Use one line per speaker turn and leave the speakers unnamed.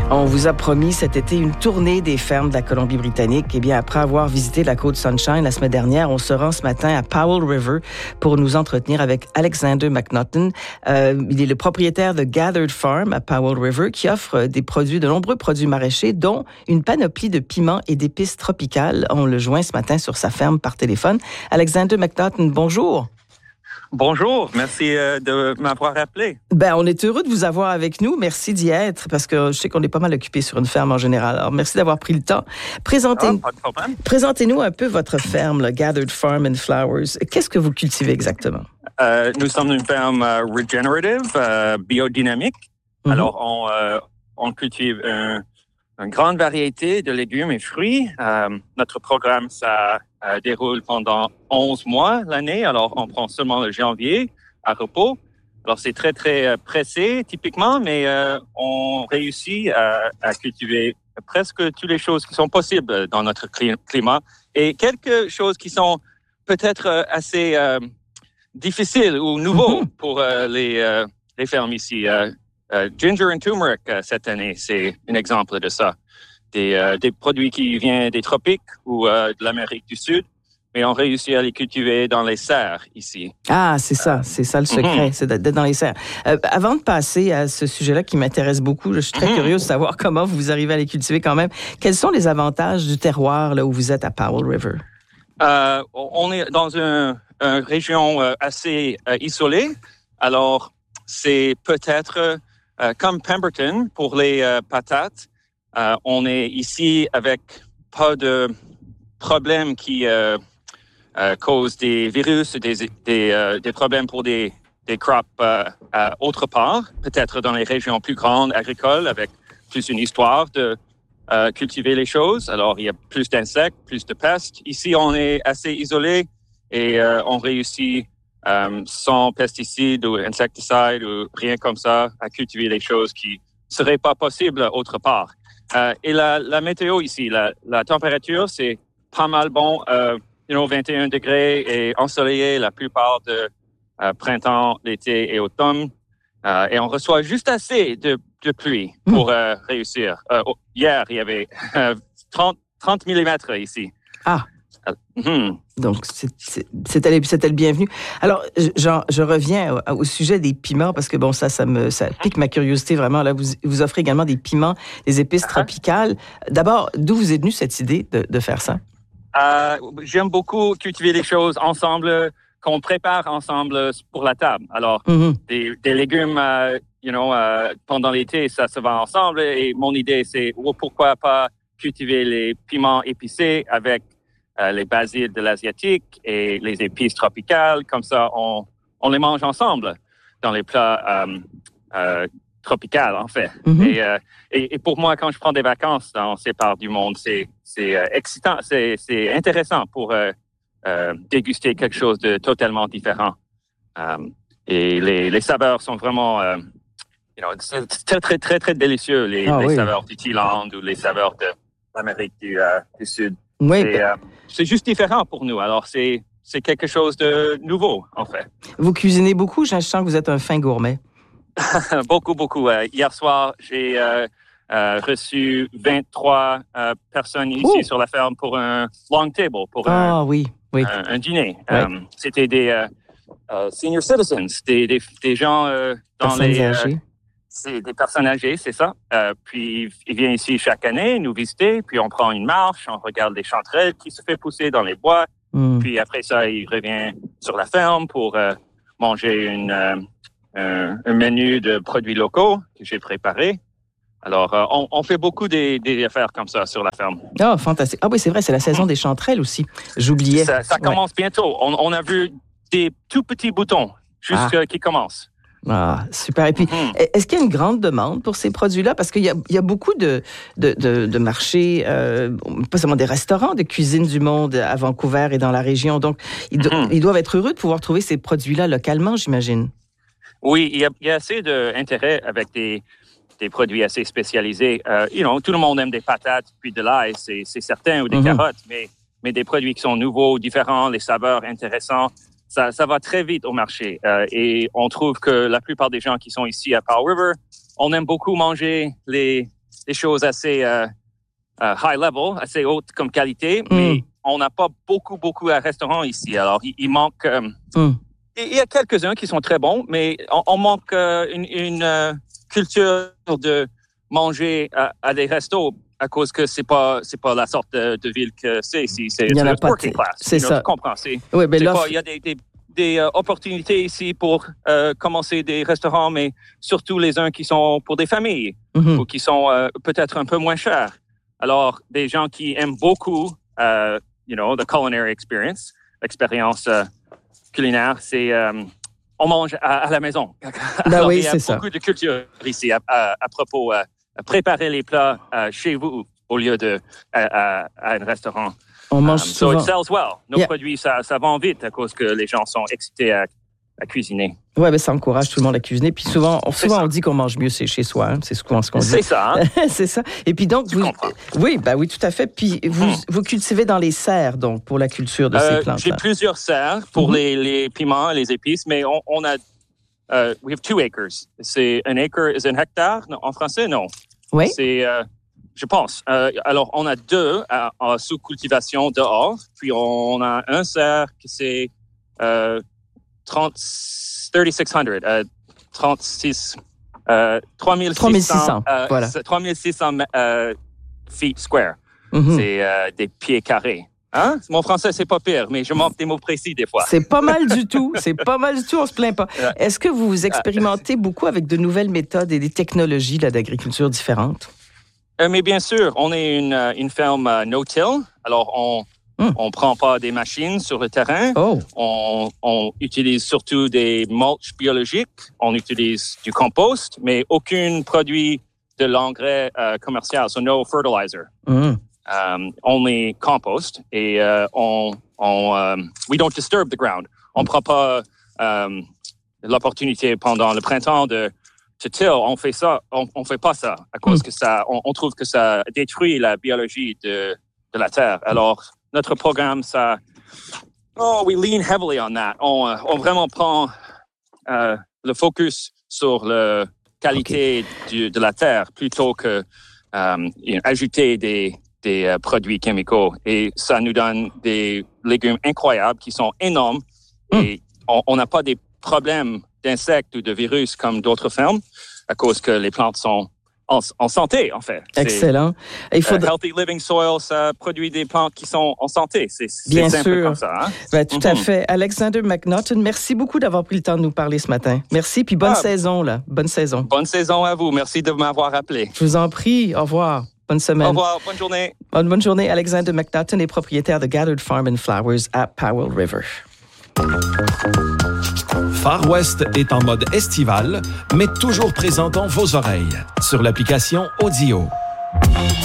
On vous a promis cet été une tournée des fermes de la Colombie-Britannique. Eh bien, après avoir visité la côte Sunshine la semaine dernière, on se rend ce matin à Powell River pour nous entretenir avec Alexander McNaughton. Il est le propriétaire de Gathered Farm à Powell River qui offre de nombreux produits maraîchers, dont une panoplie de piments et d'épices tropicales. On le joint ce matin sur sa ferme par téléphone. Alexander McNaughton, bonjour.
Bonjour, merci de m'avoir appelé.
On est heureux de vous avoir avec nous. Merci d'y être, parce que je sais qu'on est pas mal occupé sur une ferme en général. Alors, merci d'avoir pris le temps.
Pas de problème.
Présentez-nous un peu votre ferme, là, Gathered Farm and Flowers. Qu'est-ce que vous cultivez exactement?
Nous sommes une ferme regenerative, biodynamique. Mm-hmm. Alors, on cultive une grande variété de légumes et fruits. Notre programme, ça déroule pendant 11 mois l'année. Alors, on prend seulement le janvier à repos. Alors, c'est très, très pressé, typiquement, mais on réussit à cultiver presque toutes les choses qui sont possibles dans notre climat. Et quelques choses qui sont peut-être assez difficiles ou nouveaux pour les fermes ici. Ginger and turmeric, cette année, c'est un exemple de ça. Des produits qui viennent des tropiques ou de l'Amérique du Sud, mais on réussit à les cultiver dans les serres ici.
Ah, c'est ça le secret, c'est d'être dans les serres. Avant de passer à ce sujet-là qui m'intéresse beaucoup, je suis très curieuse de savoir comment vous arrivez à les cultiver quand même. Quels sont les avantages du terroir là où vous êtes à Powell River?
On est dans une région assez isolée, alors c'est peut-être comme Pemberton pour les patates. On est ici avec pas de problèmes qui causent des virus, des problèmes pour des crops autre part, peut-être dans les régions plus grandes agricoles avec plus une histoire de cultiver les choses. Alors, il y a plus d'insectes, plus de pestes. Ici, on est assez isolé et on réussit sans pesticides ou insecticides ou rien comme ça à cultiver les choses qui seraient pas possibles autre part. Et la météo ici, la température, c'est pas mal bon, 21 degrés et ensoleillé la plupart de printemps, l'été et automne. Et on reçoit juste assez de pluie pour réussir. Hier, il y avait 30 mm ici.
Ah! Donc, c'était le bienvenu. Alors, je reviens au sujet des piments parce que, ça pique ma curiosité vraiment. Là, vous offrez également des piments, des épices tropicales. D'abord, d'où vous est venue cette idée de faire ça?
J'aime beaucoup cultiver les choses ensemble, qu'on prépare ensemble pour la table. Alors, des légumes, pendant l'été, ça se va ensemble. Et mon idée, c'est pourquoi pas cultiver les piments épicés avec les basiles de l'asiatique et les épices tropicales. Comme ça, on les mange ensemble dans les plats tropicaux, en fait. Et pour moi, quand je prends des vacances dans ces parts du monde, c'est excitant, c'est intéressant pour déguster quelque chose de totalement différent. Et les saveurs sont vraiment, c'est très, très, très, très délicieux, les saveurs du Thaïlande ou les saveurs de l'Amérique du Sud.
Oui.
C'est juste différent pour nous. Alors, c'est quelque chose de nouveau, en fait.
Vous cuisinez beaucoup? Je sens que vous êtes un fin gourmet.
Beaucoup, beaucoup. Hier soir, j'ai reçu 23 personnes ici sur la ferme pour un long table, pour un dîner. Oui. C'était des senior citizens, des gens dans les...
âgées.
C'est des personnes âgées, c'est ça. Puis, ils viennent ici chaque année nous visiter, puis on prend une marche, on regarde les chanterelles qui se fait pousser dans les bois. Puis après ça, ils reviennent sur la ferme pour manger un menu de produits locaux que j'ai préparé. Alors, on fait beaucoup des affaires comme ça sur la ferme.
Ah, fantastique. Ah oui, c'est vrai, c'est la saison des chanterelles aussi. J'oubliais.
Ça commence bientôt. On a vu des tout petits boutons qui commencent.
Ah, super. Et puis, est-ce qu'il y a une grande demande pour ces produits-là? Parce qu'il y a beaucoup de marchés, pas seulement des restaurants de cuisine du monde à Vancouver et dans la région. Donc, ils doivent être heureux de pouvoir trouver ces produits-là localement, j'imagine.
Oui, il y a assez d'intérêt avec des produits assez spécialisés. Tout le monde aime des patates puis de l'ail, c'est certain, ou des carottes, mais des produits qui sont nouveaux, différents, les saveurs intéressants. Ça va très vite au marché et on trouve que la plupart des gens qui sont ici à Powell River, on aime beaucoup manger les des choses assez high level, assez hautes comme qualité, mais on n'a pas beaucoup de restaurants ici. Alors, il manque... Il y a quelques-uns qui sont très bons, mais on manque une culture de manger à des restos à cause que c'est pas la sorte de ville que c'est ici. C'est working class.
C'est ça.
Tu comprends?
Oui, mais
il y a des opportunités ici pour commencer des restaurants, mais surtout les uns qui sont pour des familles ou qui sont peut-être un peu moins chers. Alors, des gens qui aiment beaucoup, the culinary expérience culinaire, c'est on mange à la maison. Alors,
oui,
il y a beaucoup de culture ici à propos préparer les plats chez vous au lieu de à un restaurant.
On mange souvent.
So it sells well. Nos produits, ça vend vite à cause que les gens sont excités à cuisiner.
Oui, mais ça encourage tout le monde à cuisiner. Puis souvent on dit qu'on mange mieux chez soi. Hein. C'est souvent ce qu'on dit.
C'est ça. Hein?
C'est ça. Et puis donc,
tu comprends.
Oui, tout à fait. Puis vous cultivez dans les serres, donc, pour la culture de ces plantes.
J'ai plusieurs serres pour les piments et les épices, mais on a... we have 2 acres. C'est un acre, is un hectare en français? Non.
Oui.
C'est... je pense. Alors, on a 2 sous cultivation dehors, puis on a un serre qui c'est 3600
voilà.
3600 feet square. C'est des pieds carrés. Hein? Mon français, c'est pas pire, mais je manque des mots précis des fois.
C'est pas mal du tout. On se plaint pas. Est-ce que vous expérimentez beaucoup avec de nouvelles méthodes et des technologies d'agriculture différentes?
Mais bien sûr, on est une ferme no-till. Alors, on prend pas des machines sur le terrain. On utilise surtout des mulch biologiques. On utilise du compost, mais aucun produit de l'engrais commercial. So no fertilizer. Only compost. Et we don't disturb the ground. On prend pas l'opportunité pendant le printemps de till. On fait ça. On fait pas ça à cause que ça. On trouve que ça détruit la biologie de la terre. Alors notre programme, we lean heavily on that. On vraiment prend le focus sur la qualité de la terre plutôt que ajouter des produits chimiques. Et ça nous donne des légumes incroyables qui sont énormes. Et on n'a pas des problèmes d'insectes ou de virus comme d'autres fermes à cause que les plantes sont en santé, en fait.
Excellent.
Healthy living soil, ça produit des plantes qui sont en santé. C'est simple comme ça. Hein?
Tout à fait. Alexander McNaughton, merci beaucoup d'avoir pris le temps de nous parler ce matin. Merci, puis bonne saison, là. Bonne saison.
Bonne saison à vous. Merci de m'avoir appelé.
Je vous en prie. Au revoir. Bonne semaine.
Au revoir. Bonne journée.
Bonne journée. Alexander McNaughton est propriétaire de Gathered Farm and Flowers à Powell River.
Far West est en mode estival, mais toujours présent dans vos oreilles sur l'application Audio.